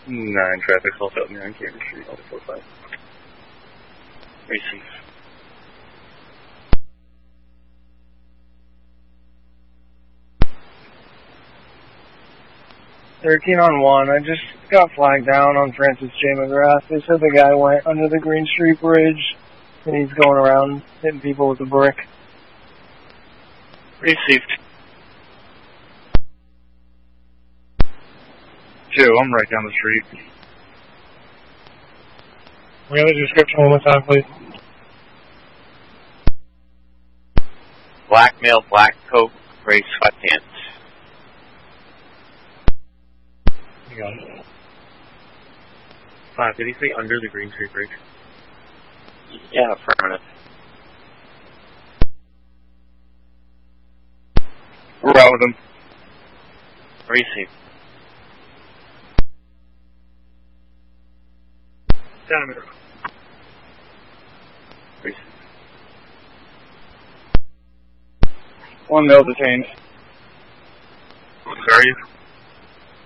9 traffic, hold up near on Cambridge Street, Delta 45. Receive. (13 on 1). I just got flagged down on Francis J. McGrath. They said the guy went under the Green Street Bridge and he's going around hitting people with a brick. Received. 2, I'm right down the street. We have a description one more time, please. Black male, black coat, gray sweatpants. You got it. 5, did he say under the Green Street Bridge? Yeah, affirmative. We're out with him. Receive. Down the road. Receive. 1 male detained. Where are you?